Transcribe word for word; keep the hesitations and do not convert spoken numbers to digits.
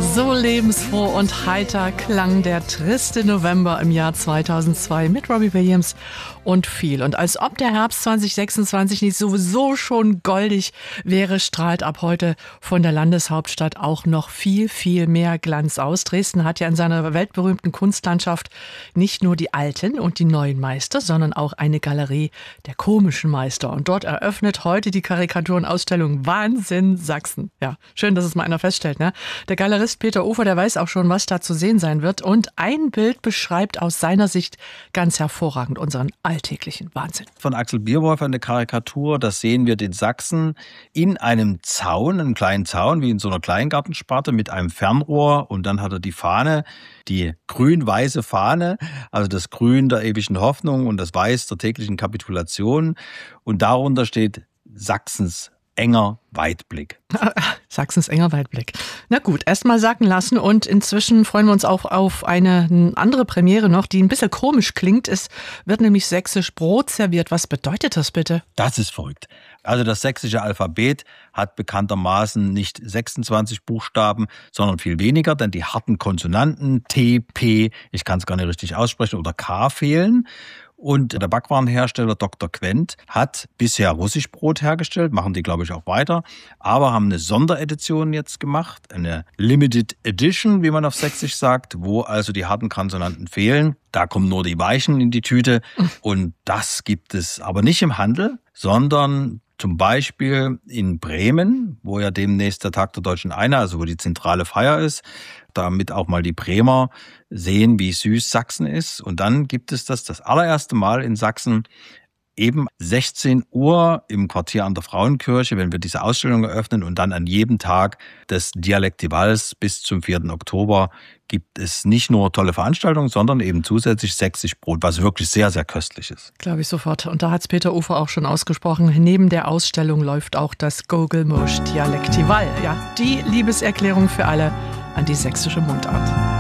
So lebensfroh und heiter klang der triste November im Jahr zweitausendzwei mit Robbie Williams und viel. Und als ob der Herbst zwanzig sechsundzwanzig nicht sowieso schon goldig wäre, strahlt ab heute von der Landeshauptstadt auch noch viel, viel mehr Glanz aus. Dresden hat ja in seiner weltberühmten Kunstlandschaft nicht nur die alten und die neuen Meister, sondern auch eine Galerie der komischen Meister. Und dort eröffnet heute die Karikaturenausstellung Wahnsinn Sachsen. Ja, schön, dass es mal einer feststellt, ne? Der Galerist Peter Ufer, der weiß auch schon, was da zu sehen sein wird. Und ein Bild beschreibt aus seiner Sicht ganz hervorragend unseren alltäglichen Wahnsinn. Von Axel Bierwolf eine Karikatur, das sehen wir den Sachsen in einem Zaun, einem kleinen Zaun, wie in so einer Kleingartensparte mit einem Fernrohr. Und dann hat er die Fahne, die grün-weiße Fahne, also das Grün der ewigen Hoffnung und das Weiß der täglichen Kapitulation. Und darunter steht Sachsens enger Weitblick. Sachsens enger Weitblick. Na gut, erst mal sacken lassen und inzwischen freuen wir uns auch auf eine andere Premiere noch, die ein bisschen komisch klingt. Es wird nämlich sächsisch Brot serviert. Was bedeutet das bitte? Das ist verrückt. Also das sächsische Alphabet hat bekanntermaßen nicht sechsundzwanzig Buchstaben, sondern viel weniger, denn die harten Konsonanten T, P, ich kann es gar nicht richtig aussprechen, oder K fehlen. Und der Backwarenhersteller Doktor Quent hat bisher Russischbrot hergestellt, machen die, glaube ich, auch weiter, aber haben eine Sonderedition jetzt gemacht, eine Limited Edition, wie man auf Sächsisch sagt, wo also die harten Konsonanten fehlen. Da kommen nur die Weichen in die Tüte und das gibt es aber nicht im Handel, sondern zum Beispiel in Bremen, wo ja demnächst der Tag der Deutschen Einheit, also wo die zentrale Feier ist, damit auch mal die Bremer sehen, wie süß Sachsen ist. Und dann gibt es das das allererste Mal in Sachsen eben sechzehn Uhr im Quartier an der Frauenkirche, wenn wir diese Ausstellung eröffnen und dann an jedem Tag des Dialektivals bis zum vierten Oktober gibt es nicht nur tolle Veranstaltungen, sondern eben zusätzlich sächsisch Brot, was wirklich sehr, sehr köstlich ist. Glaube ich sofort. Und da hat es Peter Ufer auch schon ausgesprochen. Neben der Ausstellung läuft auch das Gogelmusch Dialektival. Ja, die Liebeserklärung für alle an die sächsische Mundart.